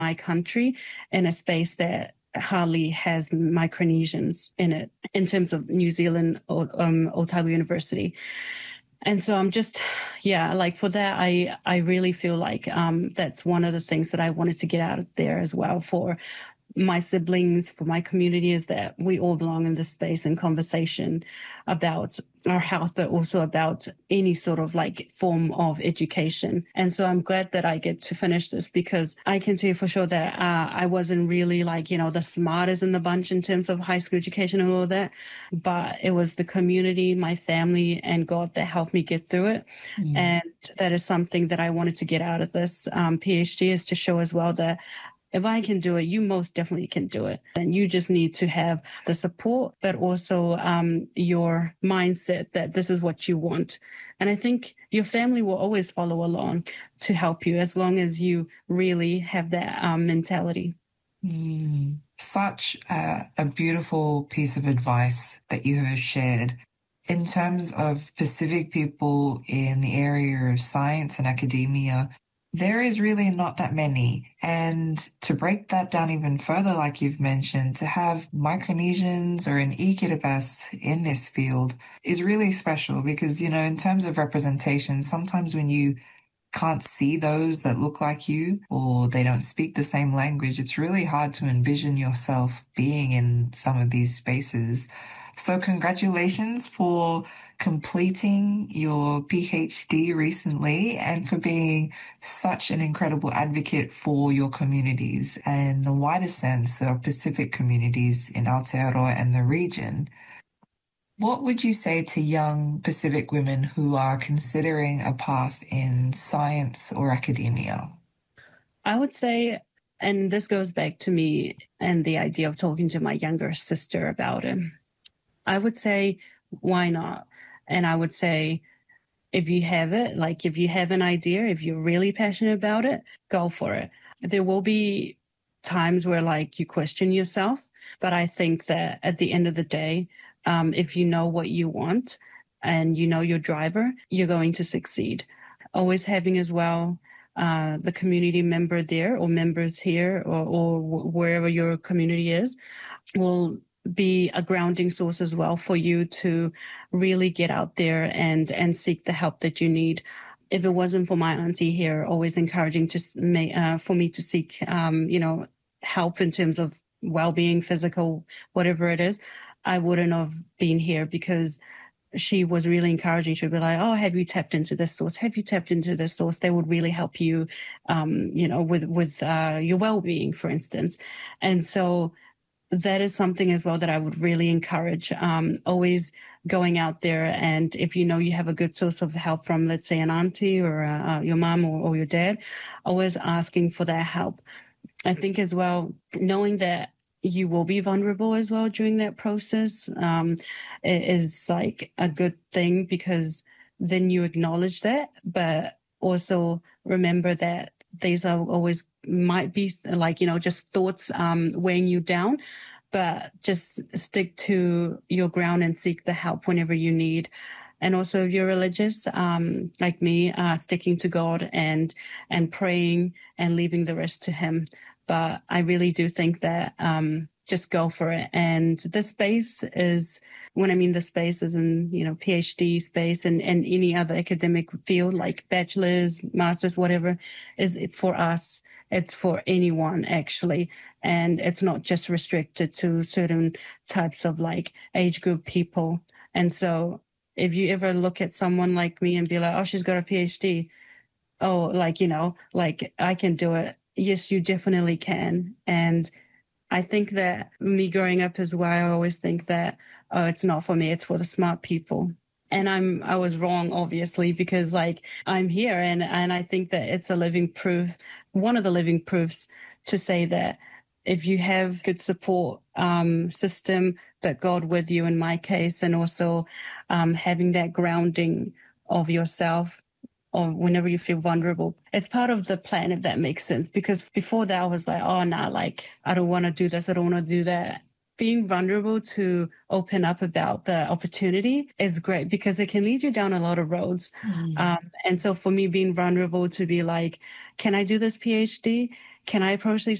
my country in a space that hardly has Micronesians in it in terms of New Zealand or Otago University. And so I'm just, yeah, like for that, I really feel like that's one of the things that I wanted to get out of there as well for my siblings, for my community, is that we all belong in this space and conversation about our health, but also about any sort of like form of education. And so I'm glad that I get to finish this, because I can tell you for sure that I wasn't really like, you know, the smartest in the bunch in terms of high school education and all that, but it was the community, my family, and God that helped me get through it. And that is something that I wanted to get out of this PhD, is to show as well that if I can do it, you most definitely can do it. And you just need to have the support, but also your mindset that this is what you want. And I think your family will always follow along to help you, as long as you really have that mentality. Such a beautiful piece of advice that you have shared. In terms of Pacific people in the area of science and academia, there is really not that many. And to break that down even further, like you've mentioned, to have Micronesians or an Ikiribas in this field is really special because, you know, in terms of representation, sometimes when you can't see those that look like you or they don't speak the same language, it's really hard to envision yourself being in some of these spaces. So congratulations for completing your PhD recently and for being such an incredible advocate for your communities and the wider sense of Pacific communities in Aotearoa and the region. What would you say to young Pacific women who are considering a path in science or academia? I would say, and this goes back to me and the idea of talking to my younger sister about it. I would say, why not? And I would say, if you have it, like if you have an idea, if you're really passionate about it, go for it. There will be times where like you question yourself, but I think that at the end of the day, if you know what you want and you know your driver, you're going to succeed. Always having as well the community member there or members here or wherever your community is will be a grounding source as well for you to really get out there and seek the help that you need. If it wasn't for my auntie here, always encouraging for me to seek, help in terms of well-being, physical, whatever it is, I wouldn't have been here, because she was really encouraging. She'd be like, "Oh, have you tapped into this source? Have you tapped into this source? They would really help you, with your well-being, for instance." And so that is something as well that I would really encourage, always going out there. And if you know you have a good source of help from, let's say, an auntie or your mom or your dad, always asking for that help. I think as well, knowing that you will be vulnerable as well during that process is like a good thing, because then you acknowledge that, but also remember that these are always might be like, just thoughts weighing you down, but just stick to your ground and seek the help whenever you need. And also if you're religious, like me, sticking to God and praying and leaving the rest to him. But I really do think that just go for it. And the space is, when I mean the space is in, PhD space and any other academic field like bachelor's, master's, whatever, is for us. It's for anyone, actually. And it's not just restricted to certain types of like age group people. And so if you ever look at someone like me and be like, "Oh, she's got a PhD. Oh, like I can do it." Yes, you definitely can. And I think that me growing up as well, I always think that, oh, it's not for me, it's for the smart people. And I was wrong, obviously, because like I'm here and I think that it's a living proof, one of the living proofs to say that if you have good support system, but God with you in my case, and also having that grounding of yourself, or whenever you feel vulnerable, it's part of the plan, if that makes sense. Because before that, I was like, oh, nah, like, I don't want to do this. I don't want to do that. Being vulnerable to open up about the opportunity is great, because it can lead you down a lot of roads. And so for me, being vulnerable to be like, can I do this PhD? can I approach these